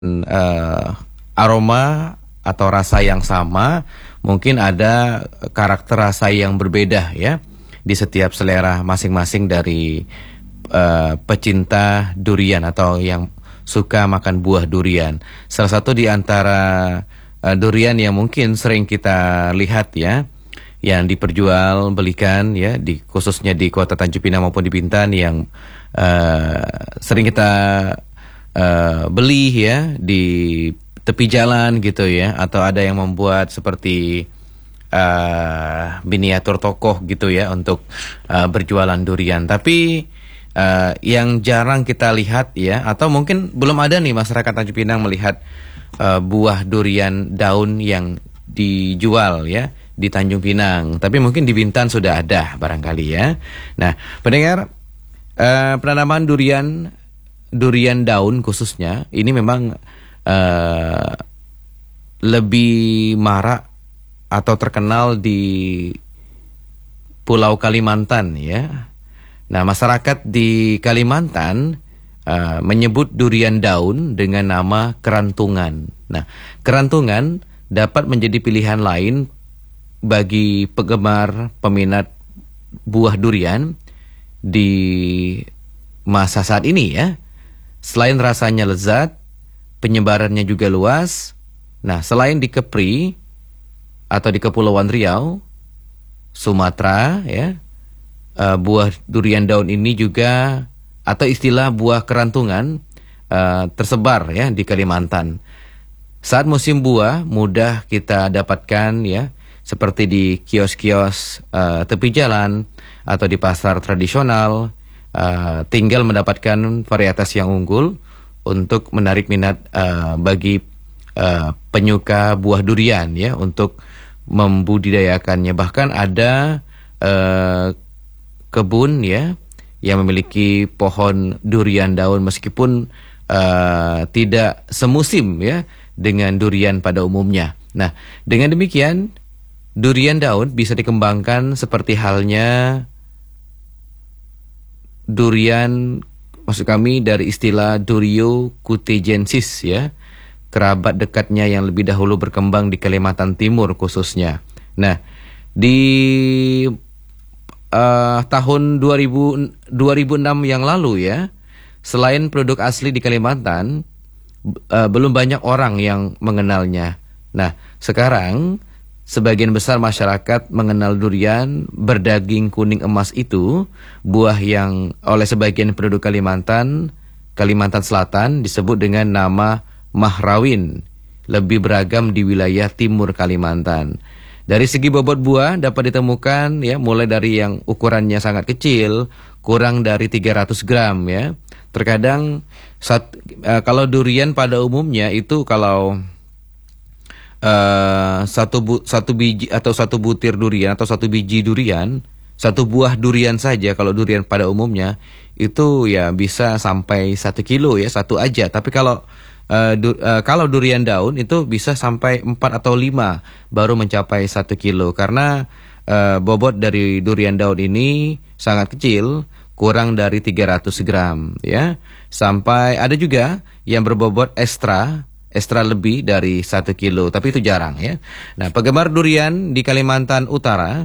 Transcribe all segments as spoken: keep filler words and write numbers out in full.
uh, aroma atau rasa yang sama, mungkin ada karakter rasa yang berbeda ya di setiap selera masing-masing dari uh, pecinta durian atau yang suka makan buah durian. Salah satu di antara uh, durian yang mungkin sering kita lihat ya, yang diperjual belikan ya, di khususnya di Kota Tanjung Pinang maupun di Bintan, yang uh, sering kita uh, beli ya di tepi jalan gitu ya, atau ada yang membuat seperti uh, miniatur tokoh gitu ya untuk uh, berjualan durian. Tapi uh, yang jarang kita lihat ya, atau mungkin belum ada nih masyarakat Tanjung Pinang melihat uh, buah durian daun yang dijual ya di Tanjung Pinang. Tapi mungkin di Bintan sudah ada barangkali ya. Nah, pendengar, uh, penanaman durian durian daun khususnya ini memang Uh, lebih marak atau terkenal di Pulau Kalimantan ya. Nah, masyarakat di Kalimantan uh, menyebut durian daun dengan nama kerantungan. Nah, kerantungan dapat menjadi pilihan lain bagi penggemar peminat buah durian di masa saat ini ya. Selain rasanya lezat, penyebarannya juga luas. Nah, selain di Kepri atau di Kepulauan Riau, Sumatera ya, uh, buah durian daun ini juga, atau istilah buah kerantungan, uh, tersebar ya di Kalimantan. Saat musim buah mudah kita dapatkan ya, seperti di kios-kios uh, tepi jalan atau di pasar tradisional. Uh, tinggal mendapatkan varietas yang unggul untuk menarik minat uh, bagi uh, penyuka buah durian ya, untuk membudidayakannya. Bahkan ada uh, kebun ya yang memiliki pohon durian daun meskipun uh, tidak semusim ya dengan durian pada umumnya. Nah, dengan demikian durian daun bisa dikembangkan seperti halnya durian, maksud kami dari istilah Durio cutejensis ya, kerabat dekatnya yang lebih dahulu berkembang di Kalimantan Timur khususnya. Nah, di uh, tahun dua ribu enam yang lalu ya, selain produk asli di Kalimantan, uh, belum banyak orang yang mengenalnya. Nah, sekarang sebagian besar masyarakat mengenal durian berdaging kuning emas itu, buah yang oleh sebagian penduduk Kalimantan, Kalimantan Selatan disebut dengan nama mahrawin, lebih beragam di wilayah timur Kalimantan. Dari segi bobot buah dapat ditemukan ya, mulai dari yang ukurannya sangat kecil, kurang dari tiga ratus gram ya. Terkadang saat, uh, kalau durian pada umumnya itu kalau Uh, satu bu, satu biji atau satu butir durian atau satu biji durian, satu buah durian saja kalau durian pada umumnya itu ya bisa sampai satu kilo ya, satu aja. Tapi kalau uh, du, uh, kalau durian daun itu bisa sampai empat atau lima baru mencapai satu kilo, karena uh, bobot dari durian daun ini sangat kecil, kurang dari tiga ratus gram ya. Sampai ada juga yang berbobot ekstra Ekstra lebih dari satu kilo, tapi itu jarang ya. Nah, penggemar durian di Kalimantan Utara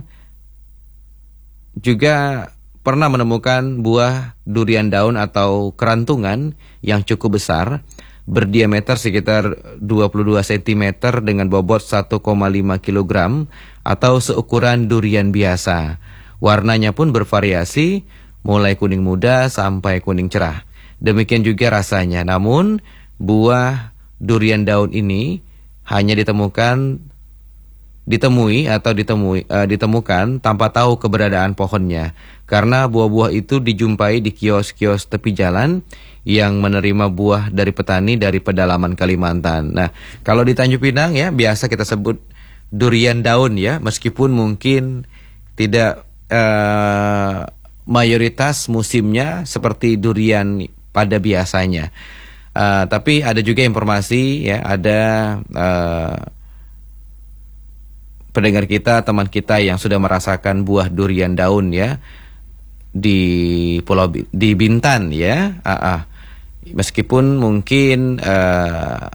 juga pernah menemukan buah durian daun atau kerantungan yang cukup besar, berdiameter sekitar dua puluh dua sentimeter dengan bobot satu koma lima kilogram atau seukuran durian biasa. Warnanya pun bervariasi, mulai kuning muda sampai kuning cerah. Demikian juga rasanya. Namun, buah durian daun ini hanya ditemukan ditemui atau ditemui uh, ditemukan tanpa tahu keberadaan pohonnya, karena buah-buah itu dijumpai di kios-kios tepi jalan yang menerima buah dari petani dari pedalaman Kalimantan. Nah, kalau di Tanjung Pinang ya biasa kita sebut durian daun ya, meskipun mungkin tidak uh, mayoritas musimnya seperti durian pada biasanya. Uh, tapi ada juga informasi ya, ada uh, pendengar kita, teman kita yang sudah merasakan buah durian daun ya di Pulau di Bintan ya, uh, uh, Meskipun mungkin uh,